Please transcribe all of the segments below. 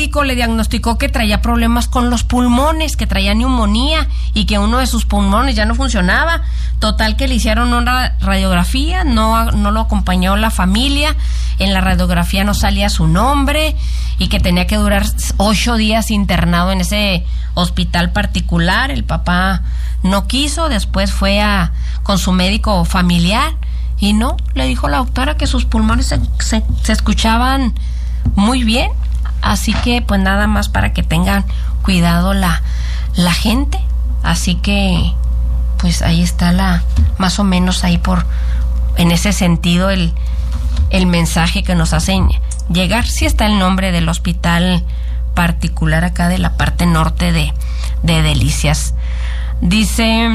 médico le diagnosticó que traía problemas con los pulmones, que traía neumonía y que uno de sus pulmones ya no funcionaba. Total que le hicieron una radiografía, no lo acompañó la familia, en la radiografía no salía su nombre y que tenía que durar 8 días internado en ese hospital particular. El papá no quiso, después fue con su médico familiar y no, le dijo la doctora que sus pulmones se escuchaban muy bien, así que pues nada más para que tengan cuidado la gente. Así que pues ahí está más o menos ahí en ese sentido el mensaje que nos hacen llegar. Sí está el nombre del hospital particular acá de la parte norte de Delicias. Dice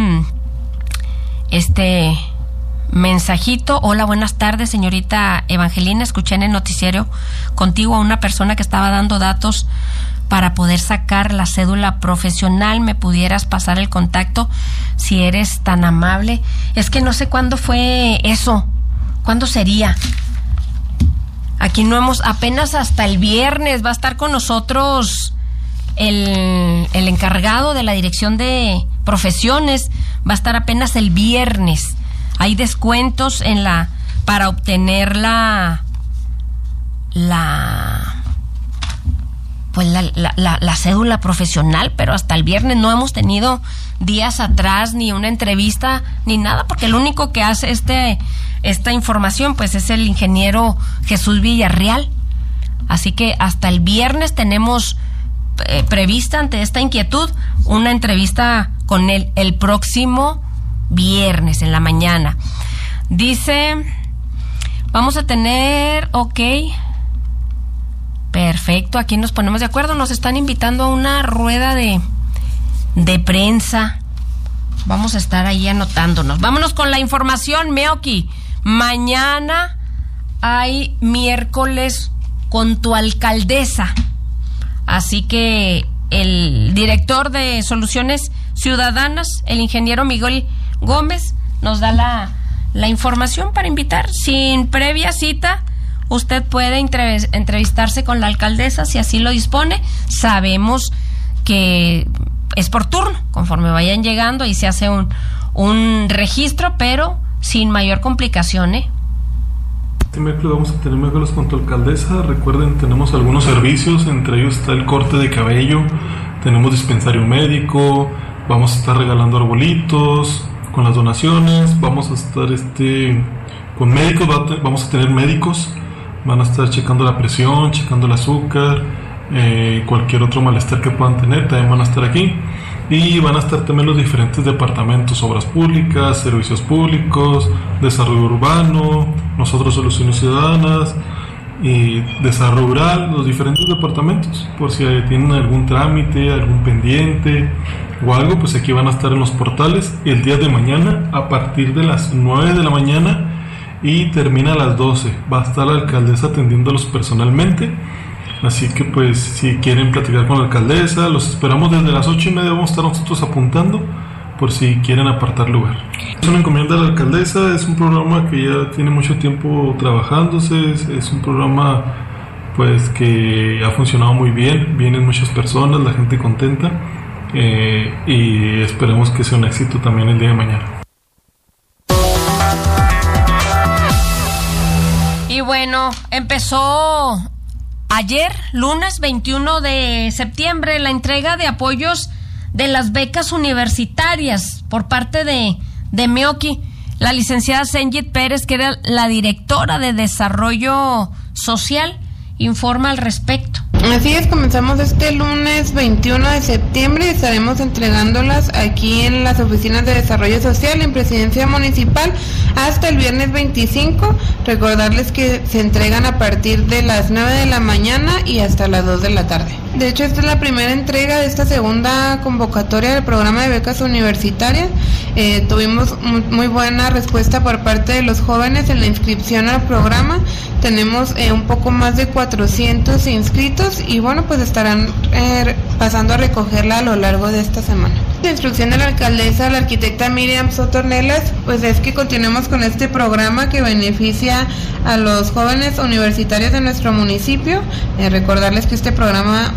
mensajito: hola, buenas tardes, señorita Evangelina, escuché en el noticiero contigo a una persona que estaba dando datos para poder sacar la cédula profesional. ¿Me pudieras pasar el contacto si eres tan amable? Es que no sé cuándo fue eso, cuándo sería. Aquí no apenas hasta el viernes va a estar con nosotros el encargado de la dirección de profesiones, va a estar apenas el viernes. Hay descuentos para obtener la cédula profesional, pero hasta el viernes no hemos tenido días atrás ni una entrevista ni nada, porque el único que hace esta información pues es el ingeniero Jesús Villarreal. Así que hasta el viernes tenemos prevista, ante esta inquietud, una entrevista con él el próximo viernes en la mañana. Dice, vamos a tener, perfecto, aquí nos ponemos de acuerdo, nos están invitando a una rueda de prensa. Vamos a estar ahí anotándonos. Vámonos con la información, Meoki. Mañana hay miércoles con tu alcaldesa. Así que el director de Soluciones Ciudadanas, el ingeniero Miguel Gómez, nos da la información para invitar. Sin previa cita, usted puede entrevistarse con la alcaldesa si así lo dispone. Sabemos que es por turno, conforme vayan llegando, ahí se hace un registro, pero sin mayor complicación, Este miércoles vamos a tener miércoles con tu alcaldesa. Recuerden, tenemos algunos servicios, entre ellos está el corte de cabello, tenemos dispensario médico, vamos a estar regalando arbolitos con las donaciones, vamos a estar con médicos, vamos a tener médicos, van a estar checando la presión, checando el azúcar, cualquier otro malestar que puedan tener, también van a estar aquí. Y van a estar también los diferentes departamentos: obras públicas, servicios públicos, desarrollo urbano, nosotros Soluciones Ciudadanas y desarrollo rural, los diferentes departamentos, por si tienen algún trámite, algún pendiente o algo, pues aquí van a estar en los portales el día de mañana a partir de las 9 de la mañana y termina a las 12. Va a estar la alcaldesa atendiéndolos personalmente. Así que pues si quieren platicar con la alcaldesa, los esperamos desde las 8:30, vamos a estar nosotros apuntando por si quieren apartar lugar. Es una encomienda de la alcaldesa, es un programa que ya tiene mucho tiempo trabajándose, es un programa pues que ha funcionado muy bien, vienen muchas personas, la gente contenta, y esperemos que sea un éxito también el día de mañana. Y bueno, empezó ayer, lunes 21 de septiembre, la entrega de apoyos de las becas universitarias por parte de Meoki. La licenciada Senjit Pérez, que era la directora de Desarrollo Social, informa al respecto. Así es, comenzamos este lunes 21 de septiembre y estaremos entregándolas aquí en las oficinas de Desarrollo Social en Presidencia Municipal hasta el viernes 25. Recordarles que se entregan a partir de las 9 de la mañana y hasta las 2 de la tarde. De hecho, esta es la primera entrega de esta segunda convocatoria del programa de becas universitarias. Tuvimos muy buena respuesta por parte de los jóvenes en la inscripción al programa. Tenemos un poco más de 400 inscritos y bueno, pues estarán pasando a recogerla a lo largo de esta semana. La instrucción de la alcaldesa, la arquitecta Miriam Soto Ornelas, pues es que continuemos con este programa que beneficia a los jóvenes universitarios de nuestro municipio. Recordarles que este programa